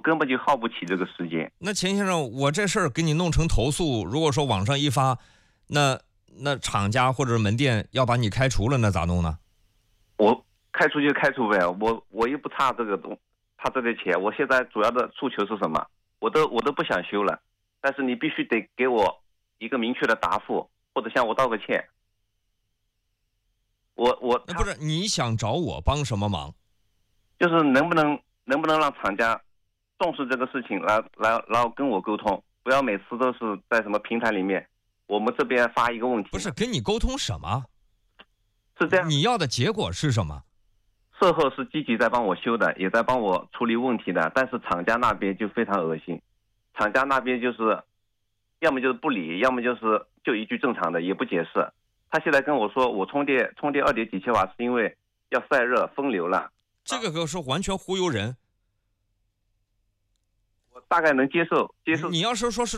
根本就耗不起这个时间。 那钱先生，我这事儿给你弄成投诉，如果说网上一发，那厂家或者门店要把你开除了，那咋弄呢？ 我开除就开除呗，我又不差这个差这点钱。我现在主要的诉求是什么？我都不想修了，但是你必须得给我一个明确的答复，或者向我道个歉。 那不是你想找我帮什么忙？ 就是能不能让厂家重视这个事情，然后跟我沟通，不要每次都是在什么平台里面，我们这边发一个问题。 不是跟你沟通什么？ 是这样， 你要的结果是什么？ 售后是积极在帮我修的，也在帮我处理问题的，但是厂家那边就非常恶心，厂家那边就是要么就是不理，要么就一句正常的也不解释。他现在跟我说我充电2点几千瓦是因为要散热分流了， 这个是完全忽悠人。 我大概能接受。 你要是说是